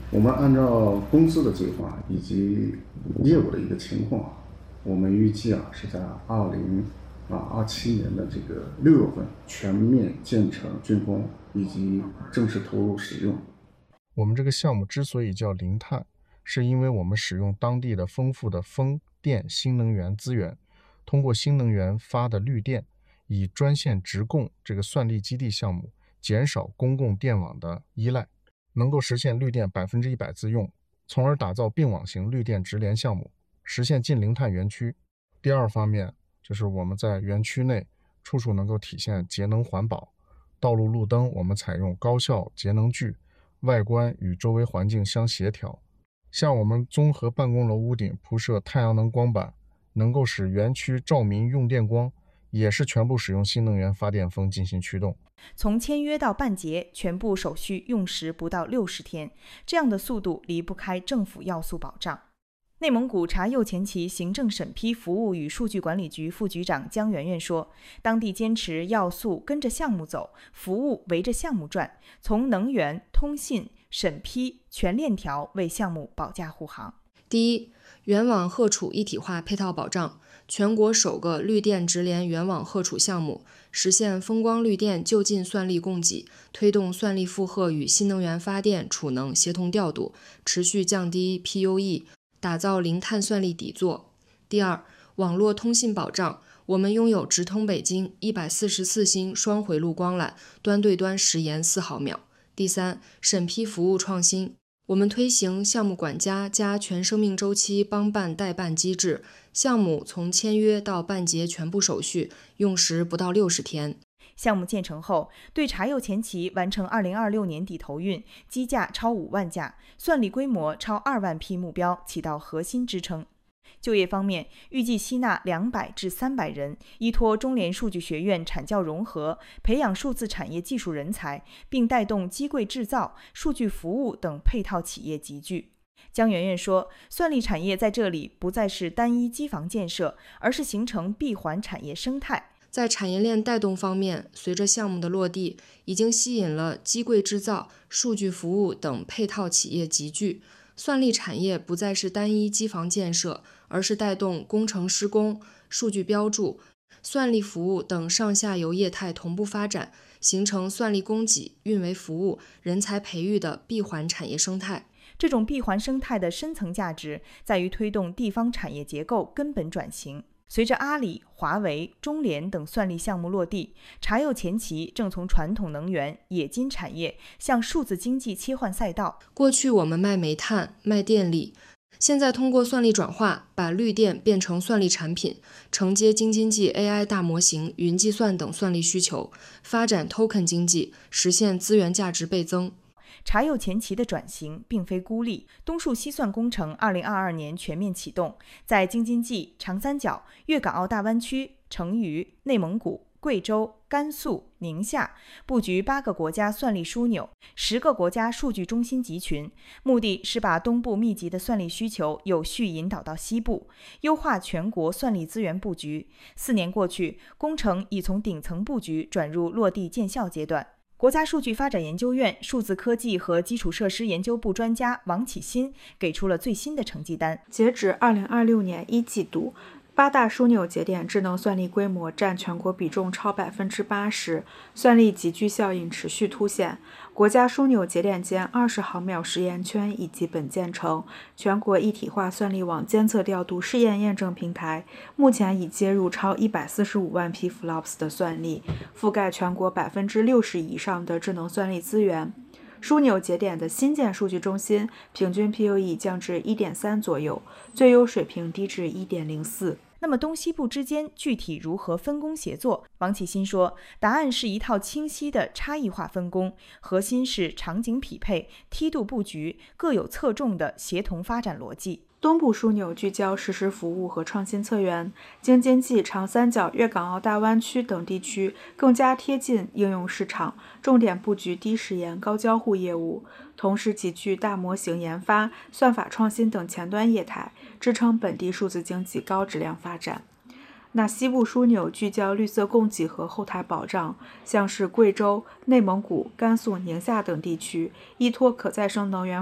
我们按照公司的计划以及业务的一个情况，我们预计是在2027年的这个6月份全面建成竣工以及正式投入使用。 我们这个项目之所以叫零碳，是因为我们使用当地的丰富的风电新能源资源，通过新能源发的绿电，以专线直供这个算力基地项目，减少公共电网的依赖，能够实现绿电100%自用，从而打造并网型绿电直连项目，实现近零碳园区。第二方面就是我们在园区内处处能够体现节能环保，道路路灯我们采用高效节能具，外观与周围环境相协调。像我们综合办公楼屋顶铺设太阳能光板，能够使园区照明用电光也是全部使用新能源发电风进行驱动。 从签约到办结，全部手续用时不到60天，这样的速度离不开政府要素保障。内蒙古察右前旗行政审批服务与数据管理局副局长姜媛媛说，当地坚持要素跟着项目走，服务围着项目转，从能源、通信、审批全链条为项目保驾护航。 第一，原网荷储一体化配套保障，全国首个绿电直连原网荷储项目，实现风光绿电就近算力供给，推动算力负荷与新能源发电储能协同调度，持续降低 PUE， 打造零碳算力底座。第二，网络通信保障，我们拥有直通北京144星双回路光缆，端对端时延4毫秒。第三，审批服务创新，我们推行项目管家加全生命周期帮办代办机制，项目从签约到办结全部手续用时不到60天。 项目建成后，对察右前旗完成2026年底投运，机架超5万架，算力规模超2万批目标起到核心支撑。就业方面，预计吸纳200至300人，依托中联数据学院产教融合，培养数字产业技术人才，并带动机柜制造、数据服务等配套企业集聚。姜媛媛说，算力产业在这里不再是单一机房建设，而是形成闭环产业生态。 在产业链带动方面，随着项目的落地，已经吸引了机柜制造、数据服务等配套企业集聚。算力产业不再是单一机房建设，而是带动工程施工、数据标注、算力服务等上下游业态同步发展，形成算力供给、运维服务、人才培育的闭环产业生态。 这种闭环生态的深层价值在于推动地方产业结构根本转型。随着阿里、华为、中联等算力项目落地，察右前旗正从传统能源、冶金产业向数字经济切换赛道。 过去我们卖煤炭、卖电力，现在通过算力转化，把绿电变成算力产品，承接京津冀 AI 大模型、云计算等算力需求，发展 token 经济，实现资源价值倍增。 察右前旗的转型并非孤立，东数西算工程2022年全面启动，在京津冀、长三角、粤港澳大湾区、成渝、内蒙古、贵州、甘肃、宁夏布局8个国家算力枢纽，10个国家数据中心集群，目的是把东部密集的算力需求有序引导到西部，优化全国算力资源布局。4年过去，工程已从顶层布局转入落地见效阶段。国家数据发展研究院数字科技和基础设施研究部专家王启新给出了最新的成绩单。 截止2026年1季度，8大枢纽节点智能算力规模占全国比重超80%，算力集聚效应持续凸显。国家枢纽节点间20毫秒时延圈已基本建成，全国一体化算力网监测调度试验验证平台目前已接入超145万批 FLOPS 的算力，覆盖全国60%以上的智能算力资源。枢纽节点的新建数据中心平均 PUE 降至 1.3 左右，最优水平低至 1.04。 那么东西部之间具体如何分工协作？王启新说，答案是一套清晰的差异化分工，核心是场景匹配、梯度布局，各有侧重的协同发展逻辑。 东部枢纽聚焦实时服务和创新策源，京津冀、长三角、粤港澳大湾区等地区更加贴近应用市场，重点布局低时延、高交互业务，同时集聚大模型研发、算法创新等前端业态，支撑本地数字经济高质量发展。那西部枢纽聚焦绿色供给和后台保障，像是贵州、内蒙古、甘肃、宁夏等地区，依托可再生能源